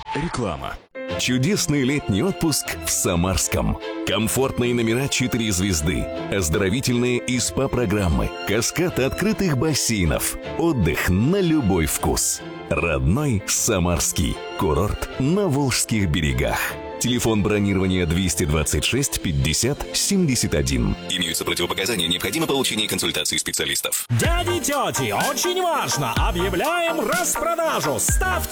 Реклама. Чудесный летний отпуск в Самарском. Комфортные номера 4 звезды, оздоровительные и СПА-программы, каскад открытых бассейнов, отдых на любой вкус. Родной Самарский. Курорт на Волжских берегах. Телефон бронирования 226 50 71. Имеются противопоказания, необходимо получение консультации специалистов. Дяди, тети, очень важно! Объявляем распродажу! Ставьте